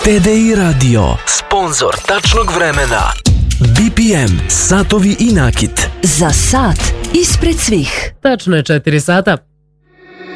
TDI Radio, sponsor tačnog vremena. BPM, satovi i nakit. Za sat ispred svih. Tačno je 4 sata.